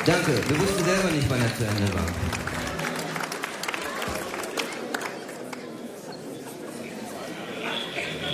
Danke. Wir wussten selber nicht, wann er zu Ende war.